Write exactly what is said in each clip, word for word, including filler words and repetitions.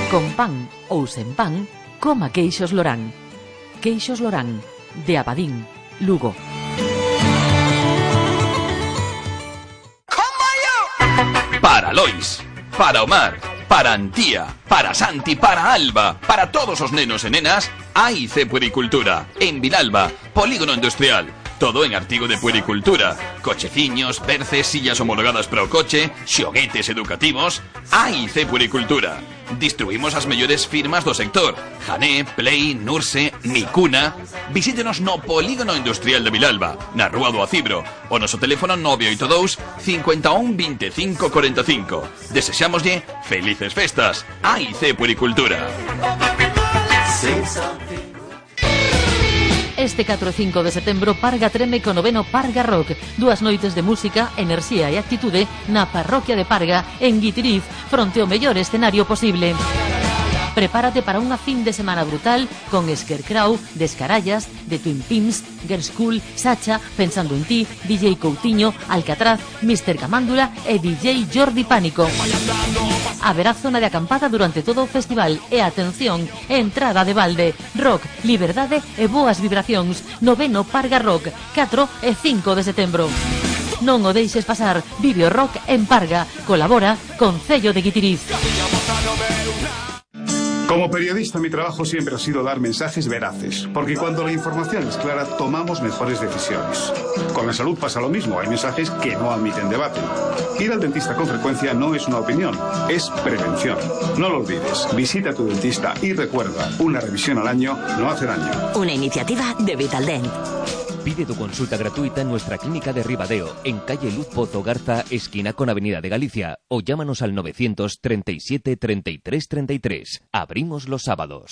Con pan ou sen pan, coma queixos Lorán. Queixos Lorán, de Abadín, Lugo. Para Lois, para Omar, para Antía, para Santi, para Alba, para todos os nenos e nenas, A I C Puericultura, en Vilalba, Polígono Industrial. Todo en artigo de puericultura. Cocheciños, perces, sillas homologadas para o coche, xoguetes educativos. A I C Puericultura. Distribuimos as mellores firmas do sector: Jané, Play, Nurse, Micuna. Visítenos no Polígono Industrial de Vilalba, na Rúa do Acibro, o noso teléfono nove oito dous, cinco un, veinticinco cuarenta y cinco. Desexámoslle felices festas. A I C Puericultura. Este catro e cinco de setembro Parga treme co noveno Parga Rock. Dúas noites de música, enerxía e actitude na parroquia de Parga, en Guitiriz, fronte ao mellor escenario posible. Prepárate para unha fin de semana brutal con Scarecrow, Descarallas, The Twin Pimps, Girls School, Sacha, Pensando en ti, D J Coutinho, Alcatraz, mister Camándula e D J Jordi Pánico. Haberá zona de acampada durante todo o festival e, atención, entrada de balde. Rock, liberdade e boas vibracións. Noveno Parga Rock, catro e cinco de setembro. Non o deixes pasar. Vive o rock en Parga. Colabora Concello de Guitiriz. Como periodista, mi trabajo siempre ha sido dar mensajes veraces, porque cuando la información es clara, tomamos mejores decisiones. Con la salud pasa lo mismo, hay mensajes que no admiten debate. Ir al dentista con frecuencia no es una opinión, es prevención. No lo olvides, visita a tu dentista y recuerda, una revisión al año no hace daño. Una iniciativa de Vitaldent. Pide tu consulta gratuita en nuestra clínica de Ribadeo, en calle Luz Pozo Garza, esquina con Avenida de Galicia, o llámanos al novecientos treinta y siete, treinta y tres, treinta y tres. Abrimos los sábados.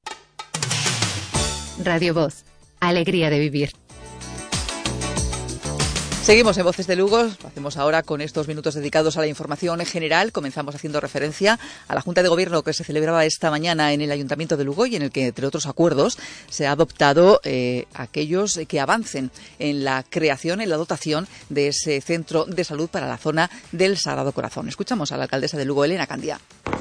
Radio Voz, alegría de vivir. Seguimos en Voces de Lugo, lo hacemos ahora con estos minutos dedicados a la información en general. Comenzamos haciendo referencia a la Junta de Gobierno que se celebraba esta mañana en el Ayuntamiento de Lugo y en el que, entre otros acuerdos, se ha adoptado eh, aquellos que avancen en la creación, en la dotación de ese centro de salud para la zona del Sagrado Corazón. Escuchamos a la alcaldesa de Lugo, Elena Candia.